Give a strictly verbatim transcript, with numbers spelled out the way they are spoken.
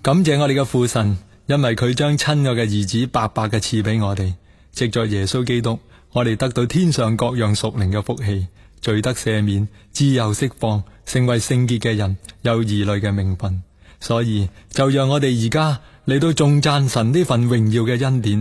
感謝我哋嘅父神，因為佢將親愛嘅兒子白白嘅賜俾我哋，藉着耶穌基督，我哋得到天上各樣屬靈嘅福氣，罪得赦免，自由釋放，成為聖潔嘅人，有兒女嘅名分。所以就讓我哋而家嚟到頌讚神呢份榮耀嘅恩典。